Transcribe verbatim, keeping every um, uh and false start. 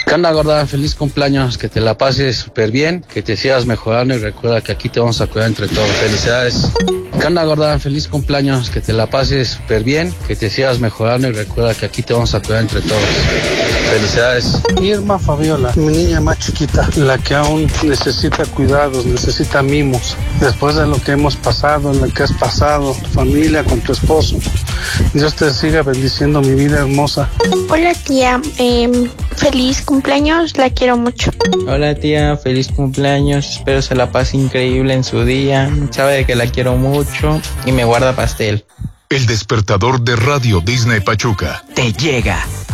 ¿Qué onda, gorda? Feliz cumpleaños, que te la pases súper bien, que te sigas mejorando y recuerda que aquí te vamos a cuidar entre todos. Felicidades. ¿Qué onda, gorda? Feliz cumpleaños, que te la pases súper bien, que te sigas mejorando y recuerda que aquí te vamos a cuidar entre todos. Felicidades. Irma Fabiola, mi niña más chiquita, la que aún necesita cuidados, necesita mimos. Después de lo que hemos pasado, lo que has pasado, tu familia, con tu esposo, Dios te siga bendiciendo, mi vida hermosa. Hola tía, eh, feliz cumpleaños, la quiero mucho. Hola tía, feliz cumpleaños, espero se la pase increíble en su día, sabe que la quiero mucho y me guarda pastel. El despertador de Radio Disney Pachuca te llega.